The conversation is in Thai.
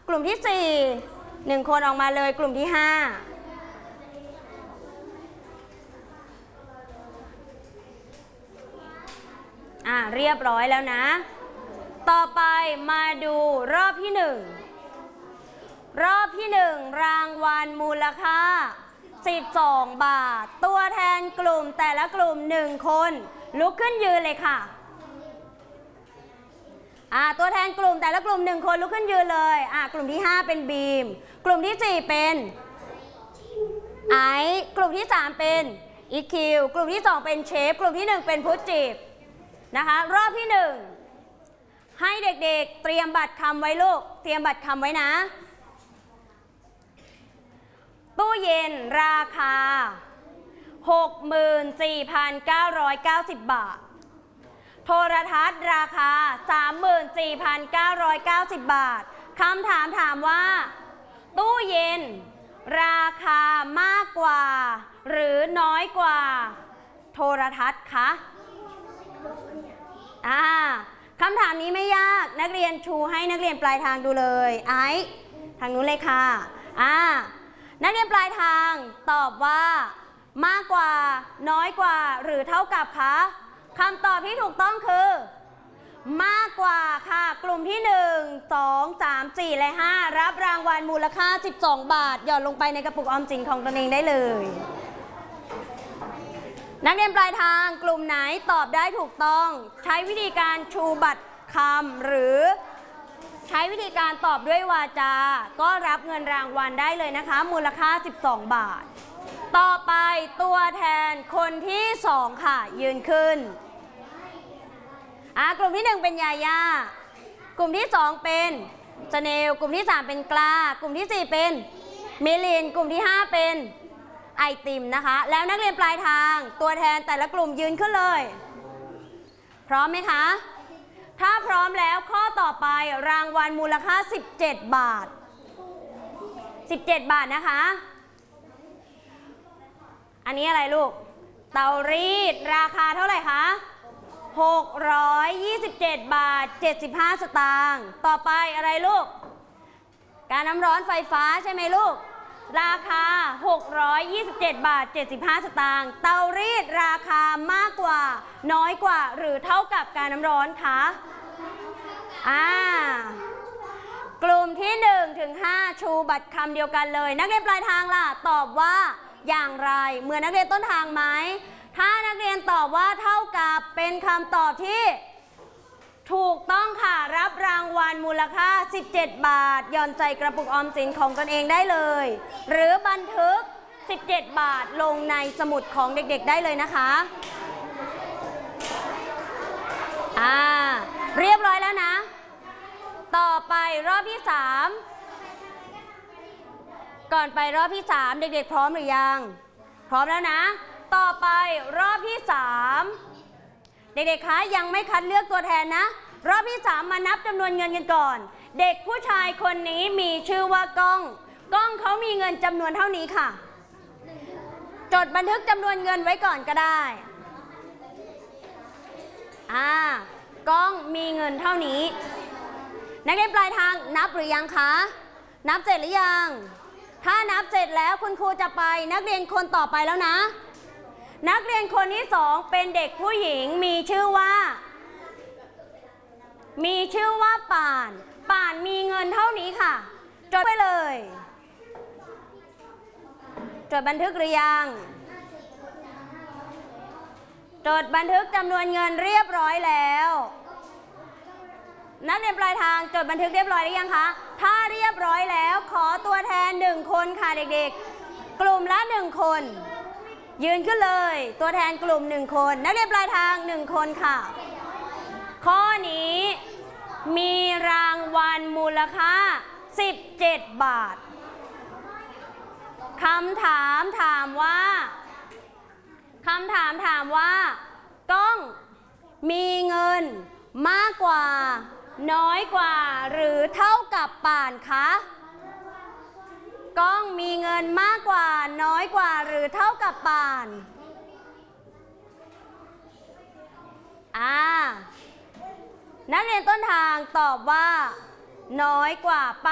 กลุ่มที่4 1 คนออกมาเลยกลุ่มที่5เรียบร้อยแล้วนะต่อไปมาดูรอบที่1รอบที่1รางวัลมูลค่า12 บาทตัวแทนกลุ่มแต่ละกลุ่ม1 คนลุกขึ้นยืนเลยค่ะตัวแทนกลุ่มแต่ละกลุ่ม1 คนลุกขึ้นยืนเลยกลุ่มที่5เป็นบีมกลุ่มที่4เป็นไอซ์กลุ่มที่3เป็นอีคิวกลุ่มที่2เป็นเชฟกลุ่มที่1เป็นพุทธจิบนะคะรอบที่1ให้เด็กๆเตรียมบัตรคำไว้ลูกเตรียมบัตรคำไว้นะตู้เย็นราคา 64,990 บาทโทรทัศน์ราคา 34,990 บาทคำถามว่าตู้เย็นราคามากกว่าหรือน้อยกว่าโทรทัศน์คะคำถามนี้ไม่ยากนักเรียนชูให้นักเรียนปลายทางดูเลยไอซ์ทางนู้นเลยค่ะนักเรียนปลายทางตอบว่ามากกว่าน้อยกว่าหรือเท่ากับคะคำตอบที่ถูกต้องคือมากกว่าค่ะกลุ่มที่1 2 3 4และ5รับรางวัลมูลค่า12 บาทหย่อนลงไปในกระปุกออมสินของตนเองได้เลยนักเรียนปลายทางกลุ่มไหนตอบได้ถูกต้องใช้วิธีการชูบัตรคำหรือใช้วิธีการตอบด้วยวาจาก็รับเงินรางวัลได้เลยนะคะมูลค่า12 บาทต่อไปตัวแทนคนที่2ค่ะยืนขึ้นกลุ่มที่1เป็นยาย่ากลุ่มที่2เป็นสเนลกลุ่มที่3เป็นกล้ากลุ่มที่4เป็นมิลินกลุ่มที่5เป็นไอติมนะคะแล้วนักเรียนปลายทางตัวแทนแต่ละกลุ่มยืนขึ้นเลยพร้อมไหมคะถ้าพร้อมแล้วข้อต่อไปรางวัลมูลค่า17 บาท17 บาทนะคะอันนี้อะไรลูกเตารีดราคาเท่าไหร่คะ627 บาท 75 สตางค์ต่อไปอะไรลูกการน้ำร้อนไฟฟ้าใช่ไหมลูกราคา627 บาท 75 สตางค์เตารีดราคามากกว่าน้อยกว่าหรือเท่ากับการน้ำร้อนคะกลุ่มที่1 ถึง 5ชูบัตรคำเดียวกันเลยนักเรียนปลายทางล่ะตอบว่าอย่างไรเหมือนนักเรียนต้นทางไหมถ้านักเรียนตอบว่าเท่ากับเป็นคำตอบที่ถูกต้องค่ะรับรางวัลมูลค่า17 บาทหย่อนใจกระปุกออมสินของตนเองได้เลยหรือบันทึก17 บาทลงในสมุดของเด็กๆได้เลยนะคะเรียบร้อยแล้วนะต่อไปรอบที่3ก่อนไปรอบที่3เด็กๆพร้อมหรือยังพร้อมแล้วนะต่อไปรอบที่3เด็กๆคะยังไม่คัดเลือกตัวแทนนะรอบที่3มานับจำนวนเงินกันก่อนเด็กผู้ชายคนนี้มีชื่อว่าก้องเขามีเงินจำนวนเท่านี้ค่ะจดบันทึกจำนวนเงินไว้ก่อนก็ได้ก้องมีเงินเท่านี้นักเรียนปลายทางนับหรือยังคะนับเสร็จหรือยังถ้านับเสร็จแล้วคุณครูจะไปนักเรียนคนต่อไปแล้วนะนักเรียนคนที่2เป็นเด็กผู้หญิงมีชื่อว่าป่านมีเงินเท่านี้ค่ะจดไปเลยจดบันทึกหรือยังจดบันทึกจำนวนเงินเรียบร้อยแล้วนักเรียนปลายทางจดบันทึกเรียบร้อยหรือยังคะถ้าเรียบร้อยแล้วขอตัวแทน1 คนค่ะเด็กๆกลุ่มละ1 คนยืนขึ้นเลยตัวแทนกลุ่ม1 คนนักเรียนปลายทาง1 คนค่ะข้อนี้มีรางวัลมูลค่า17 บาทคำถามถามว่าก้องมีเงินมากกว่าน้อยกว่าหรือเท่ากับป่านคะก้องมีเงินมากกว่าน้อยกว่าหรือเท่ากับป่านนักเรียนต้นทางตอบว่าน้อยกว่า